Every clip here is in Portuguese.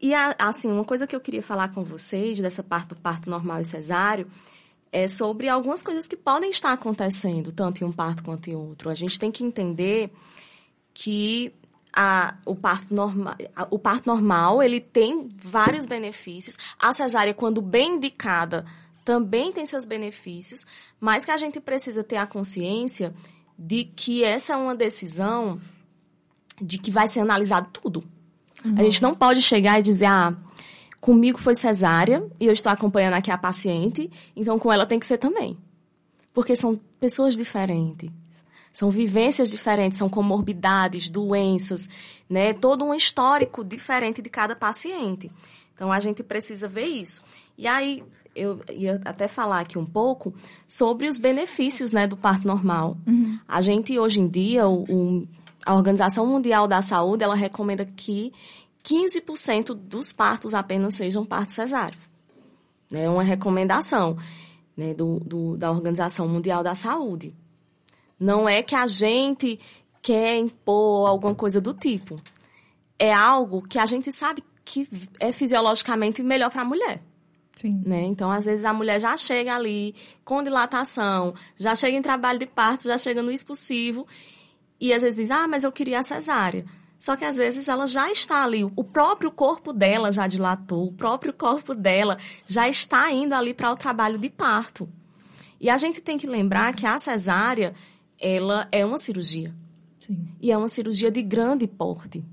assim, uma coisa que eu queria falar com vocês, dessa parte do parto normal e cesáreo, é sobre algumas coisas que podem estar acontecendo, tanto em um parto quanto em outro. A gente tem que entender que o parto normal, ele tem vários benefícios. A cesárea, quando bem indicada, também tem seus benefícios, mas que a gente precisa ter a consciência de que essa é uma decisão de que vai ser analisado tudo. A gente não pode chegar e dizer, comigo foi cesárea e eu estou acompanhando aqui a paciente, então com ela tem que ser também. Porque são pessoas diferentes, são vivências diferentes, são comorbidades, doenças, né? Todo um histórico diferente de cada paciente. Então, a gente precisa ver isso. E aí, eu ia até falar aqui um pouco sobre os benefícios, né, do parto normal. A gente, hoje em dia, a Organização Mundial da Saúde, ela recomenda que 15% dos partos apenas sejam partos cesáreos. É uma recomendação, né, da Organização Mundial da Saúde. Não é que a gente quer impor alguma coisa do tipo. É algo que a gente sabe que é fisiologicamente melhor para a mulher. Sim. Né? Então, às vezes, a mulher já chega ali com dilatação, já chega em trabalho de parto, já chega no expulsivo, e às vezes diz, mas eu queria a cesárea. Só que, às vezes, ela já está ali, o próprio corpo dela já dilatou, o próprio corpo dela já está indo ali para o trabalho de parto. E a gente tem que lembrar que a cesárea, ela é uma cirurgia. Sim. E é uma cirurgia de grande porte,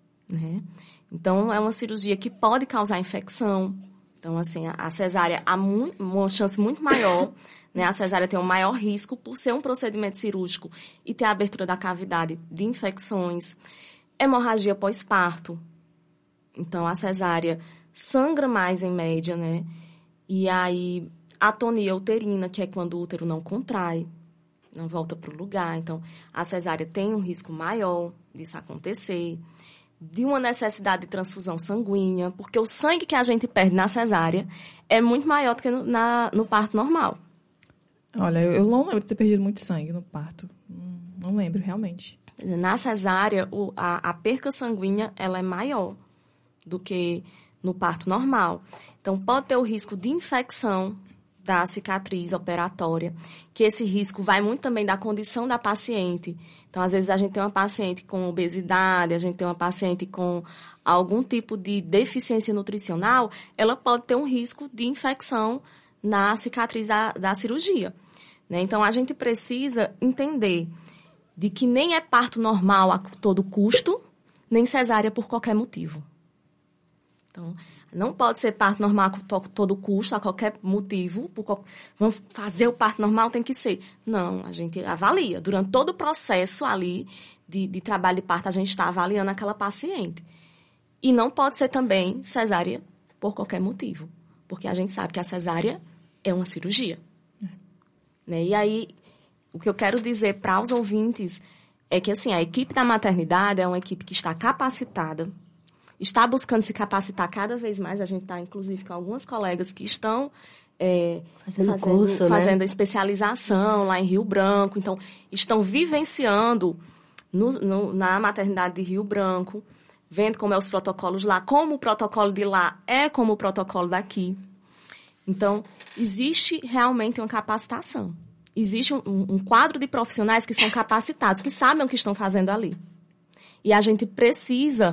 né? Então, é uma cirurgia que pode causar infecção. Então, assim, a cesárea há uma chance muito maior, né? A cesárea tem um maior risco por ser um procedimento cirúrgico e ter a abertura da cavidade de infecções. Hemorragia pós-parto. Então, a cesárea sangra mais em média, né? E aí, atonia uterina, que é quando o útero não contrai, não volta para o lugar. Então, a cesárea tem um risco maior disso acontecer. De uma necessidade de transfusão sanguínea, porque o sangue que a gente perde na cesárea é muito maior do que no parto normal. Olha, eu não lembro de ter perdido muito sangue no parto. Não lembro, realmente. Na cesárea, a perca sanguínea ela é maior do que no parto normal. Então, pode ter o risco de infecção da cicatriz operatória, que esse risco vai muito também da condição da paciente. Então, às vezes, a gente tem uma paciente com obesidade, a gente tem uma paciente com algum tipo de deficiência nutricional, ela pode ter um risco de infecção na cicatriz da cirurgia, né? Então, a gente precisa entender de que nem é parto normal a todo custo, nem cesárea por qualquer motivo. Então, não pode ser parto normal a todo custo, a qualquer motivo. Vamos fazer o parto normal, tem que ser. Não, a gente avalia. Durante todo o processo ali de trabalho de parto, a gente está avaliando aquela paciente. E não pode ser também cesárea por qualquer motivo. Porque a gente sabe que a cesárea é uma cirurgia. Né? E aí, o que eu quero dizer para os ouvintes é que, assim, a equipe da maternidade é uma equipe que está capacitada, está buscando se capacitar cada vez mais. A gente está, inclusive, com algumas colegas que estão fazendo a especialização lá em Rio Branco. Então, estão vivenciando na maternidade de Rio Branco, vendo como é os protocolos lá, como o protocolo de lá é como o protocolo daqui. Então, existe realmente uma capacitação. Existe um quadro de profissionais que são capacitados, que sabem o que estão fazendo ali. E a gente precisa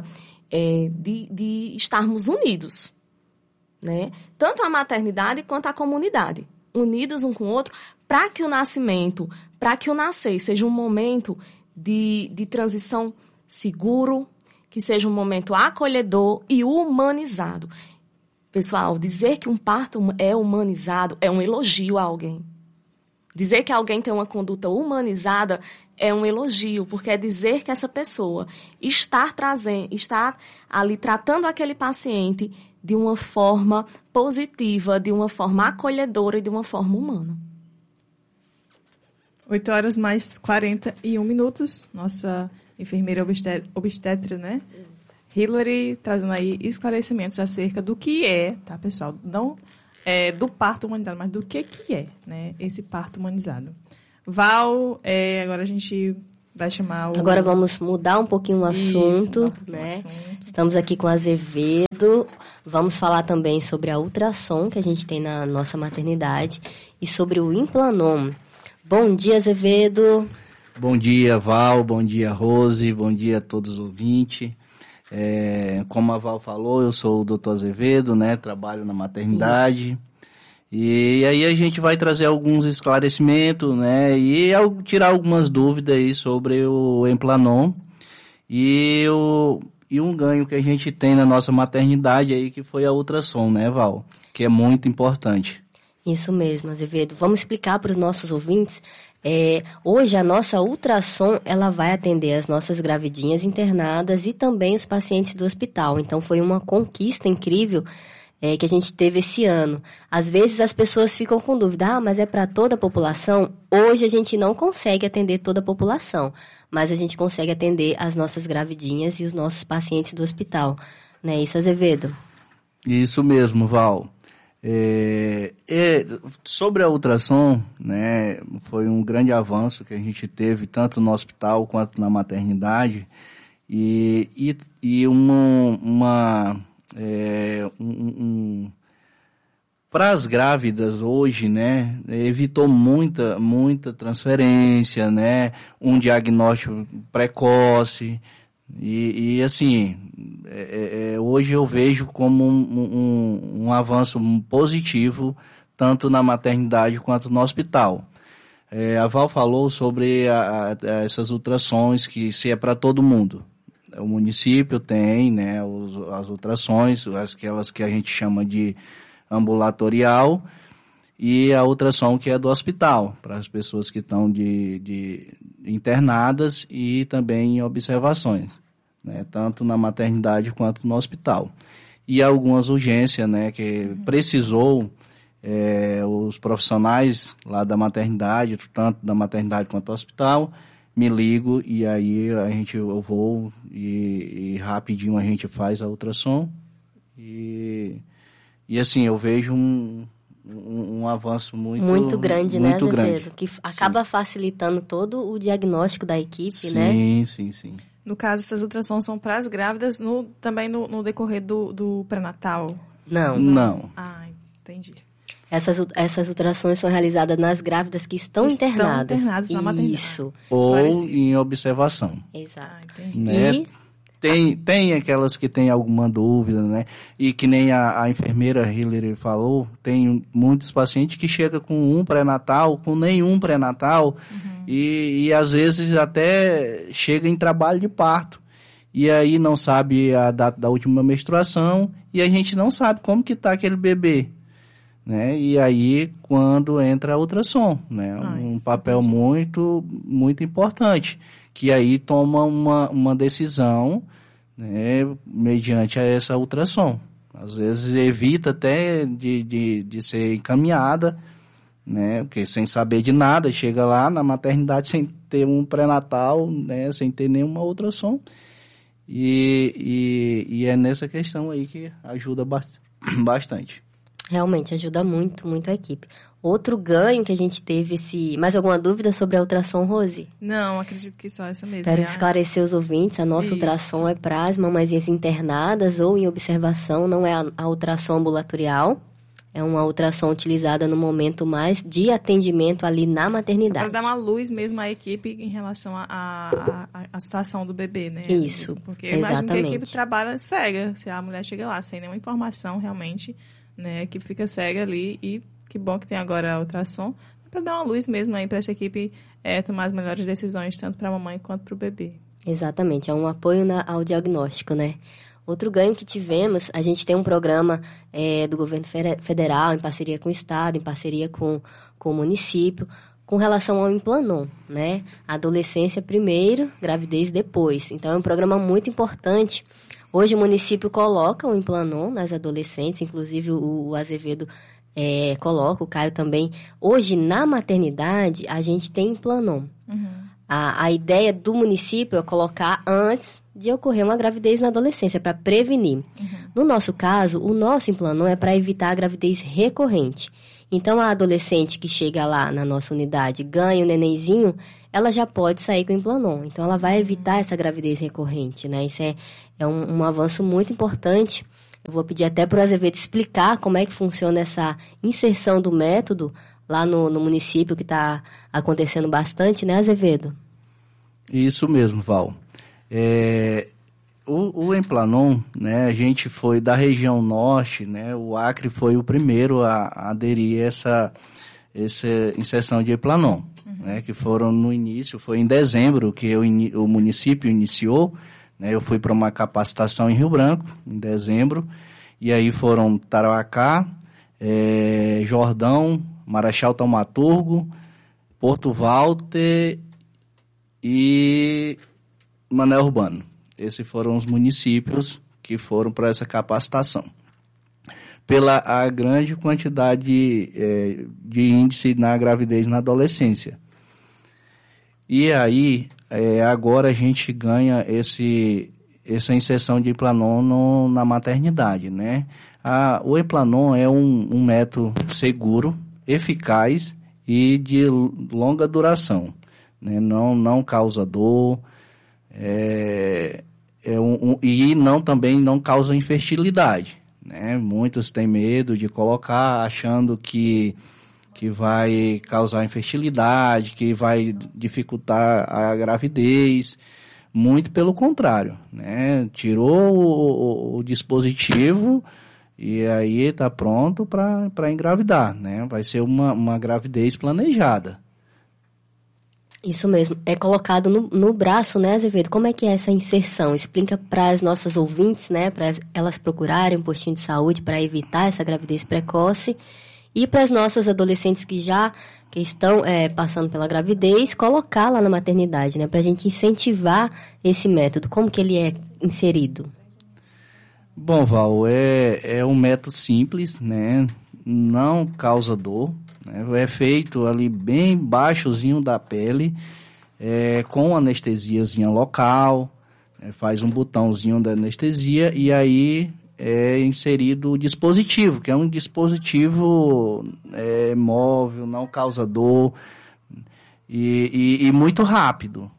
de estarmos unidos, né? Tanto a maternidade quanto a comunidade. Unidos um com o outro, para que o nascimento, para que o nascer seja um momento de transição seguro, que seja um momento acolhedor e humanizado. Pessoal, dizer que um parto é humanizado é um elogio a alguém. Dizer que alguém tem uma conduta humanizada é um elogio, porque é dizer que essa pessoa está ali tratando aquele paciente de uma forma positiva, de uma forma acolhedora e de uma forma humana. 8h mais 41 minutos. Nossa enfermeira obstetra, né? Hilary, trazendo aí esclarecimentos acerca do que é, tá, pessoal? Não do parto humanizado, mas do que é, né, esse parto humanizado. Val, agora a gente vai chamar o... Agora vamos mudar um pouquinho o assunto, né? Estamos aqui com a Azevedo. Vamos falar também sobre a ultrassom que a gente tem na nossa maternidade e sobre o Implanon. Bom dia, Azevedo. Bom dia, Val. Bom dia, Rose. Bom dia a todos os ouvintes. Como a Val falou, eu sou o Dr. Azevedo, né? Trabalho na maternidade. E aí a gente vai trazer alguns esclarecimentos, né? E tirar algumas dúvidas aí sobre o Implanon e um ganho que a gente tem na nossa maternidade aí, que foi a ultrassom, né, Val? Que é muito importante. Isso mesmo, Azevedo. Vamos explicar para os nossos ouvintes. Hoje a nossa ultrassom, ela vai atender as nossas gravidinhas internadas e também os pacientes do hospital. Então foi uma conquista incrível que a gente teve esse ano. Às vezes as pessoas ficam com dúvida, mas é para toda a população? Hoje a gente não consegue atender toda a população, mas a gente consegue atender as nossas gravidinhas e os nossos pacientes do hospital. Não é isso, Azevedo? Isso mesmo, Val. Sobre a ultrassom, né, foi um grande avanço que a gente teve tanto no hospital quanto na maternidade para as grávidas hoje, né, evitou muita transferência, né, um diagnóstico precoce e assim, hoje eu vejo como um avanço positivo tanto na maternidade quanto no hospital. A Val falou sobre essas ultrassons, que se é para todo mundo. O município tem, né, as ultrassons, aquelas que a gente chama de ambulatorial, e a ultrassom que é do hospital, para as pessoas que estão de internadas e também em observações, né, tanto na maternidade quanto no hospital. E algumas urgências, né, que precisou os profissionais lá da maternidade, tanto da maternidade quanto do hospital, me ligo e aí eu vou e rapidinho a gente faz a ultrassom e assim, eu vejo um avanço muito grande, muito né, grande, Azevedo? Que acaba facilitando todo o diagnóstico da equipe, né? Sim. No caso, essas ultrassons são para as grávidas também no decorrer do pré-natal? Não. Ah, entendi. Essas ultrassons são realizadas nas grávidas que estão internadas na maternidade. Isso. Ou em observação. Exato. Né? Tem aquelas que têm alguma dúvida, né? E que nem a enfermeira Hillary falou, tem muitos pacientes que chegam com um pré-natal, com nenhum pré-natal, e às vezes até chega em trabalho de parto. E aí não sabe a data da última menstruação, e a gente não sabe como que está aquele bebê. Né? E aí, quando entra a ultrassom, né? Um papel muito importante, que aí toma uma decisão, né, mediante essa ultrassom. Às vezes evita até de ser encaminhada, né? Porque sem saber de nada, chega lá na maternidade sem ter um pré-natal, né? Sem ter nenhuma ultrassom. E é nessa questão aí que ajuda bastante. Realmente, ajuda muito a equipe. Outro ganho que a gente teve Mais alguma dúvida sobre a ultrassom, Rose? Não, acredito que só essa mesmo. Quero esclarecer os ouvintes, a nossa ultrassom é para as mamãezinhas internadas ou em observação, não é a ultrassom ambulatorial. É uma ultrassom utilizada no momento mais de atendimento ali na maternidade. Para dar uma luz mesmo à equipe em relação à situação do bebê, né? Isso, porque eu imagino que a equipe trabalha cega, se a mulher chega lá sem nenhuma informação realmente, né, a equipe fica cega ali e que bom que tem agora a ultrassom para dar uma luz mesmo aí para essa equipe tomar as melhores decisões, tanto para a mamãe quanto para o bebê. Exatamente, é um apoio ao diagnóstico, né? Outro ganho que tivemos, a gente tem um programa do governo federal, em parceria com o estado, em parceria com o município, com relação ao Implanon, né? Adolescência primeiro, gravidez depois. Então, é um programa muito importante. Hoje o município coloca o Implanon nas adolescentes, inclusive o Azevedo coloca, o Caio também. Hoje, na maternidade, a gente tem Implanon. A ideia do município é colocar antes de ocorrer uma gravidez na adolescência, para prevenir. No nosso caso, o nosso Implanon é para evitar a gravidez recorrente. Então, a adolescente que chega lá na nossa unidade, ganha o nenenzinho, ela já pode sair com o Implanon. Então, ela vai evitar essa gravidez recorrente, né? Isso é um avanço muito importante. Eu vou pedir até para o Azevedo explicar como é que funciona essa inserção do método lá no município, que está acontecendo bastante, né, Azevedo? Isso mesmo, Val. O Implanon, né, a gente foi da região norte, né, o Acre foi o primeiro a aderir a essa inserção de Implanon, né, que foram no início, foi em dezembro que o município iniciou, né, eu fui para uma capacitação em Rio Branco, em dezembro, e aí foram Tarauacá, Jordão, Marechal Thaumaturgo, Porto Walter e Mané Urbano. Esses foram os municípios que foram para essa capacitação. Pela a grande quantidade de índice na gravidez na adolescência. E aí, agora a gente ganha essa inserção de Implanon na maternidade, né? O Implanon é um método seguro, eficaz e de longa duração, né? Não causa dor, e também não causa infertilidade, né? Muitos têm medo de colocar achando que vai causar infertilidade, que vai dificultar a gravidez. Muito pelo contrário, né? Tirou o dispositivo e aí está pronto para engravidar, né? Vai ser uma gravidez planejada. Isso mesmo. É colocado no braço, né, Azevedo? Como é que é essa inserção? Explica para as nossas ouvintes, né, para elas procurarem um postinho de saúde para evitar essa gravidez precoce. E para as nossas adolescentes que estão passando pela gravidez, colocar lá na maternidade, né, para a gente incentivar esse método. Como que ele é inserido? Bom, Val, é um método simples, né? Não causa dor. É feito ali bem baixozinho da pele, com anestesiazinha local, faz um botãozinho da anestesia e aí é inserido o dispositivo, que é um dispositivo móvel, não causa dor e muito rápido.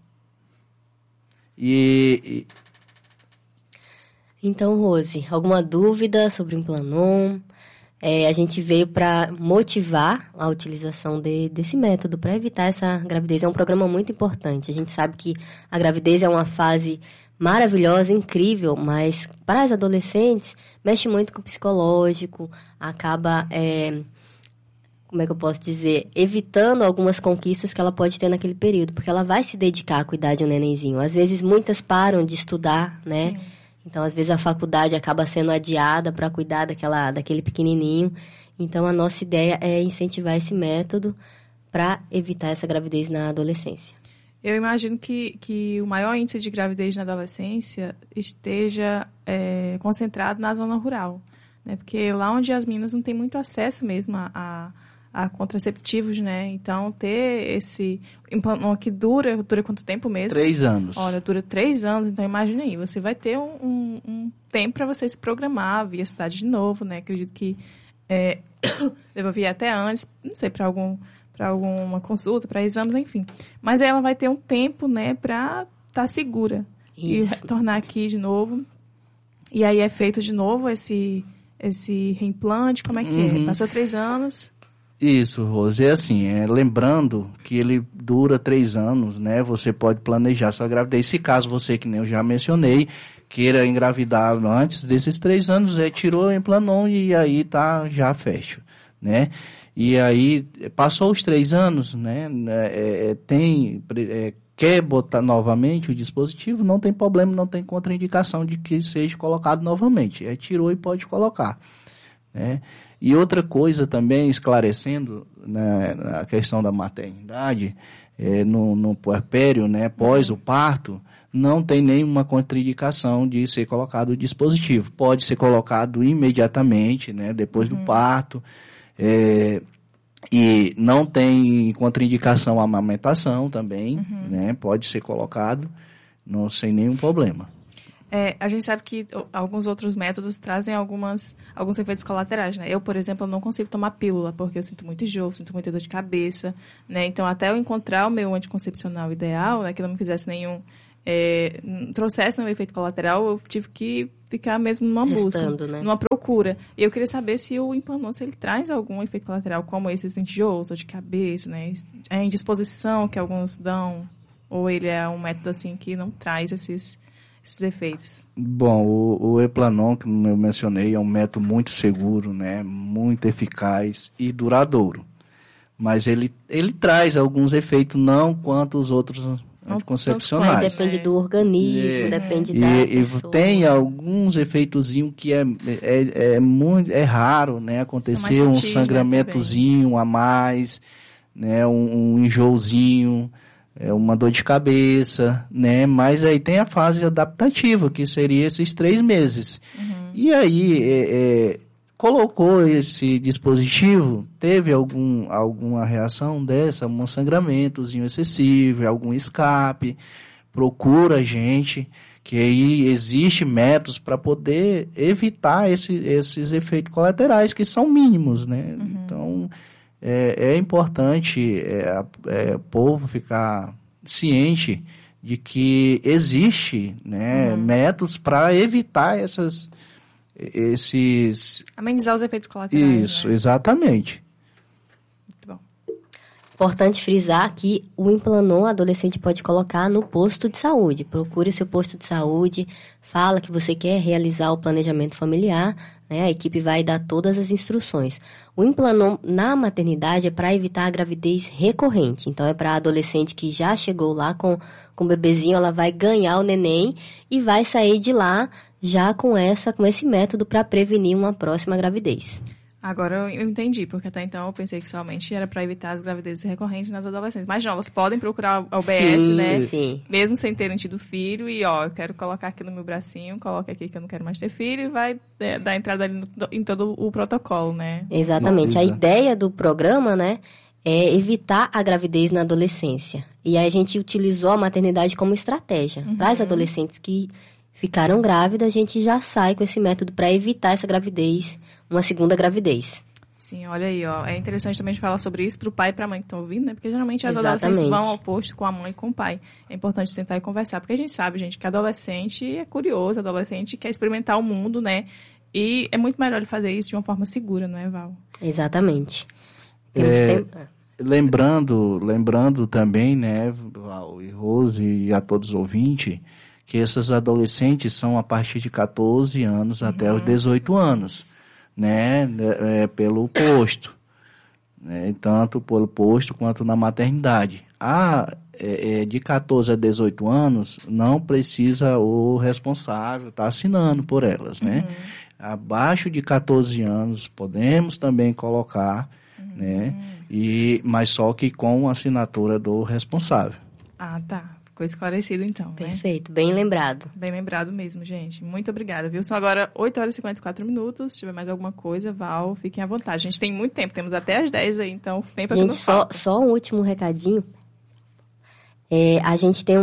Então, Rose, alguma dúvida sobre o Implanon? A gente veio para motivar a utilização desse método, para evitar essa gravidez. É um programa muito importante. A gente sabe que a gravidez é uma fase maravilhosa, incrível, mas para as adolescentes mexe muito com o psicológico, acaba, como é que eu posso dizer, evitando algumas conquistas que ela pode ter naquele período, porque ela vai se dedicar a cuidar de um nenenzinho. Às vezes muitas param de estudar, né? Sim. Então, às vezes, a faculdade acaba sendo adiada para cuidar daquele pequenininho. Então, a nossa ideia é incentivar esse método para evitar essa gravidez na adolescência. Eu imagino que o maior índice de gravidez na adolescência esteja concentrado na zona rural, né? Porque lá onde as meninas não têm muito acesso mesmo a contraceptivos, né? Então, ter esse Implanon que dura quanto tempo mesmo? 3 anos. Olha, dura 3 anos, então imagine aí, você vai ter um tempo para você se programar, vir à cidade de novo, né? Acredito que deva vir até antes, não sei, para alguma consulta, para exames, enfim. Mas ela vai ter um tempo, né, para estar segura. Isso. E retornar aqui de novo. E aí é feito de novo esse reimplante, como é que é? Passou 3 anos... Isso, Rose, é assim, lembrando que ele dura 3 anos, né, você pode planejar sua gravidez, se caso você, que nem eu já mencionei, queira engravidar antes desses 3 anos, tirou o Implanon e aí já fecha, né, e aí passou os 3 anos, né, quer botar novamente o dispositivo, não tem problema, não tem contraindicação de que seja colocado novamente, tirou e pode colocar, né. E outra coisa também, esclarecendo, né, a questão da maternidade, no puerpério, né, pós o parto, não tem nenhuma contraindicação de ser colocado o dispositivo. Pode ser colocado imediatamente, né, depois do parto, e não tem contraindicação a amamentação também, né, pode ser colocado sem nenhum problema. A gente sabe que alguns outros métodos trazem alguns efeitos colaterais, né? Eu, por exemplo, não consigo tomar pílula, porque eu sinto muito enjoo, sinto muita dor de cabeça, né? Então, até eu encontrar o meu anticoncepcional ideal, né, que não me fizesse trouxesse um efeito colateral, eu tive que ficar mesmo numa busca, né? Numa procura. E eu queria saber se o Implanon, se ele traz algum efeito colateral, como esses enjoos, dor de cabeça, né? A indisposição que alguns dão, ou ele é um método assim que não traz esses efeitos? Bom, o Implanon, que eu mencionei, é um método muito seguro, né? Muito eficaz e duradouro. Mas ele traz alguns efeitos, não quanto os outros anticoncepcionais. Depende do organismo, depende da pessoa. E tem alguns efeitozinhos que é raro, né? Acontecer um sangramentozinho a mais, né? Um enjoozinho, uma dor de cabeça, né? Mas aí tem a fase adaptativa, que seria esses 3 meses. E aí, colocou esse dispositivo, teve alguma reação dessa, um sangramentozinho excessivo, algum escape, procura a gente, que aí existe métodos para poder evitar esses efeitos colaterais, que são mínimos, né? Então, é importante o povo ficar ciente de que existe, né, métodos para evitar amenizar os efeitos colaterais. Isso, né? Exatamente. Muito bom. Importante frisar que o Implanon adolescente pode colocar no posto de saúde. Procure o seu posto de saúde, fala que você quer realizar o planejamento familiar, né? A equipe vai dar todas as instruções. O Implanon na maternidade é para evitar a gravidez recorrente. Então, é para a adolescente que já chegou lá com o bebezinho, ela vai ganhar o neném e vai sair de lá já com esse método para prevenir uma próxima gravidez. Agora eu entendi, porque até então eu pensei que somente era para evitar as gravidezes recorrentes nas adolescentes. Mas não, elas podem procurar a OBS, sim, né? Sim. Mesmo sem terem tido filho, e eu quero colocar aqui no meu bracinho, coloca aqui que eu não quero mais ter filho, e vai dar entrada ali em todo o protocolo, né? Exatamente. A ideia do programa, né, é evitar a gravidez na adolescência. E aí a gente utilizou a maternidade como estratégia. Para as adolescentes que ficaram grávidas, a gente já sai com esse método para evitar essa gravidez, uma segunda gravidez. Sim, olha aí, ó. É interessante também falar sobre isso para o pai e para a mãe que estão ouvindo, né? Porque geralmente as adolescentes vão ao posto com a mãe e com o pai. É importante sentar e conversar, porque a gente sabe, gente, que adolescente é curioso, adolescente quer experimentar o mundo, né? E é muito melhor ele fazer isso de uma forma segura, não é, Val? Exatamente. Lembrando também, né, Val e Rose e a todos os ouvintes, que essas adolescentes são a partir de 14 anos até os 18 anos, né, pelo posto, né, tanto pelo posto quanto na maternidade. De 14 a 18 anos, não precisa o responsável estar assinando por elas, né? Abaixo de 14 anos, podemos também colocar, né, mas só que com a assinatura do responsável. Ah, tá. Ficou esclarecido, então, Perfeito, bem lembrado. Bem lembrado mesmo, gente. Muito obrigada, viu? São agora 8 horas e 54 minutos. Se tiver mais alguma coisa, Val, fiquem à vontade. A gente tem muito tempo, temos até as 10 aí, então tempo gente, é que não falta. Só um último recadinho. A gente tem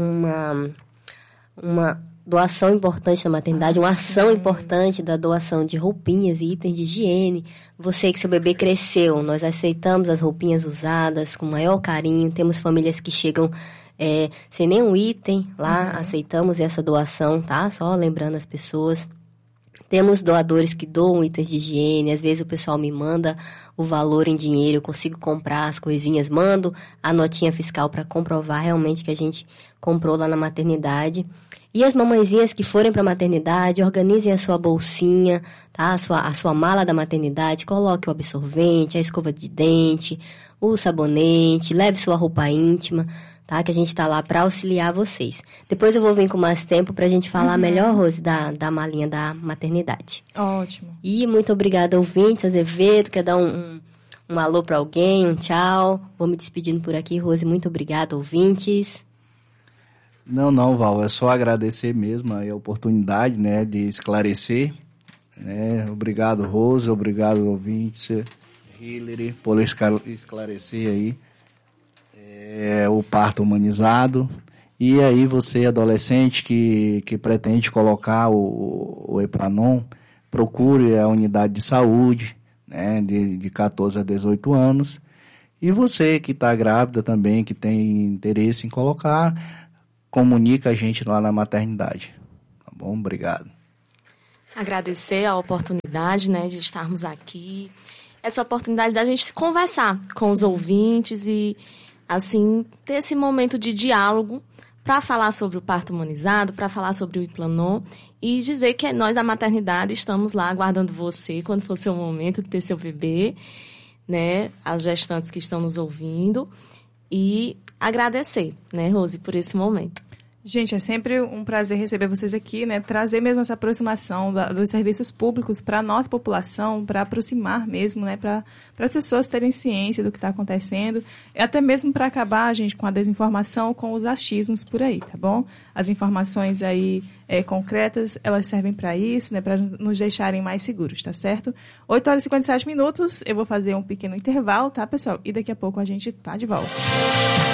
uma doação importante na maternidade, uma ação importante da doação de roupinhas e itens de higiene. Você que seu bebê cresceu, nós aceitamos as roupinhas usadas com maior carinho. Temos famílias que chegam sem nenhum item lá, aceitamos essa doação, tá? Só lembrando as pessoas. Temos doadores que doam itens de higiene, às vezes o pessoal me manda o valor em dinheiro, eu consigo comprar as coisinhas, mando a notinha fiscal para comprovar realmente que a gente comprou lá na maternidade. E as mamãezinhas que forem para a maternidade, organizem a sua bolsinha, tá? A sua mala da maternidade, coloque o absorvente, a escova de dente, o sabonete, leve sua roupa íntima, tá? Que a gente está lá para auxiliar vocês. Depois eu vou vir com mais tempo para a gente falar melhor, Rose, da malinha da maternidade. Ótimo. E muito obrigada, ouvintes. Azevedo, quer dar um alô para alguém, um tchau? Vou me despedindo por aqui, Rose. Muito obrigada, ouvintes. Não, Val, é só agradecer mesmo a oportunidade, né, de esclarecer, né? Obrigado, Rose, obrigado, ouvintes, Hillary, por esclarecer aí o parto humanizado E aí você, adolescente, que pretende colocar o Eplanon, procure a unidade de saúde, né, de 14 a 18 anos. E você que está grávida também, que tem interesse em colocar, comunica a gente lá na maternidade. Tá bom? Obrigado. Agradecer a oportunidade, né, de estarmos aqui. Essa oportunidade da gente conversar com os ouvintes e, assim, ter esse momento de diálogo para falar sobre o parto humanizado, para falar sobre o Implanon e dizer que nós, da maternidade, estamos lá aguardando você quando for seu momento de ter seu bebê, né, as gestantes que estão nos ouvindo, e agradecer, né, Rose, por esse momento. Gente, é sempre um prazer receber vocês aqui, né? Trazer mesmo essa aproximação dos serviços públicos para a nossa população, para aproximar mesmo, né? Para as pessoas terem ciência do que está acontecendo, e até mesmo para acabar, gente, com a desinformação, com os achismos por aí, tá bom? As informações aí concretas, elas servem para isso, né? Para nos deixarem mais seguros, tá certo? 8 horas e 57 minutos, eu vou fazer um pequeno intervalo, tá, pessoal? E daqui a pouco a gente tá de volta.